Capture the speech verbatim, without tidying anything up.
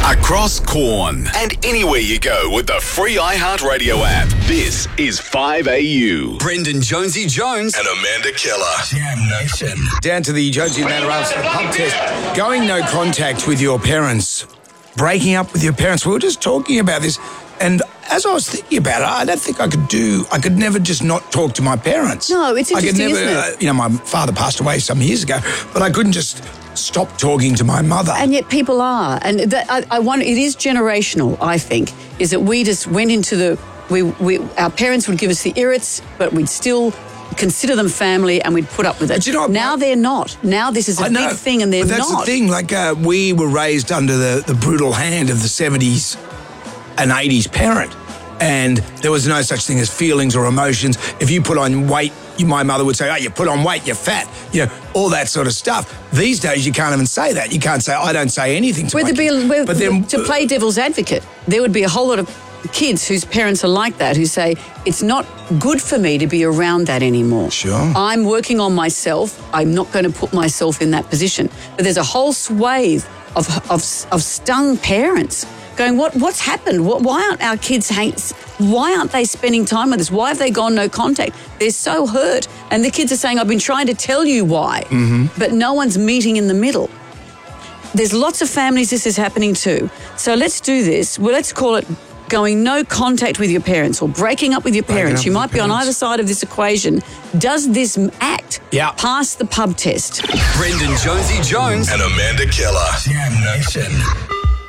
Across Corn and anywhere you go with the free iHeartRadio app. This is five A U. Brendan Jonesy Jones and Amanda Keller. Jam Nation. Down to the Jonesy Amanda Ralphs pub test. Going no contact with your parents. Breaking up with your parents. We were just talking about this, and as I was thinking about it, I don't think I could do, I could never just not talk to my parents. No, it's interesting, I could never, isn't it? Uh, you know, my father passed away some years ago, but I couldn't just stop talking to my mother. And yet people are. And that, I, I wonder, it is generational, I think, is that we just went into the, we, we our parents would give us the irrits, but we'd still consider them family and we'd put up with it. But you know what, now they're not. Now this is a I know, big thing and they're but that's not. the thing, like uh, we were raised under the, the brutal hand of the seventies and eighties parent. And there was no such thing as feelings or emotions. If you put on weight, you, my mother would say, oh, you put on weight, you're fat. You know, all that sort of stuff. These days, you can't even say that. You can't say, I don't say anything to Would my there kids. be, where, But then, to play devil's advocate, there would be a whole lot of kids whose parents are like that, who say, it's not good for me to be around that anymore. Sure. I'm working on myself. I'm not going to put myself in that position. But there's a whole swathe of, of, of stung parents going, what what's happened? What, why aren't our kids, hang, why aren't they spending time with us? Why have they gone no contact? They're so hurt. And the kids are saying, I've been trying to tell you why, mm-hmm. but no one's meeting in the middle. There's lots of families this is happening to. So let's do this. Well, let's call it going no contact with your parents or breaking up with your Breaking parents. up You with might be your on parents. either side of this equation. Does this act Yeah. pass the pub test? Brendan Jonesy Jones and Amanda Keller. Jam Nation.